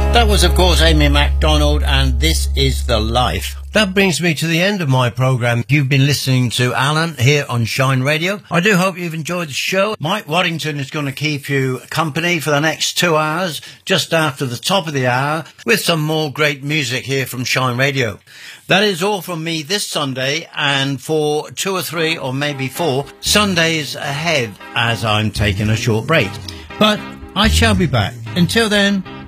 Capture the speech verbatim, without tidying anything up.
That was, of course, Amy MacDonald, and This Is the Life. That brings me to the end of my programme. You've been listening to Alan here on Shine Radio. I do hope you've enjoyed the show. Mike Waddington is going to keep you company for the next two hours, just after the top of the hour, with some more great music here from Shine Radio. That is all from me this Sunday, and for two or three or maybe four Sundays ahead, as I'm taking a short break. But I shall be back. Until then,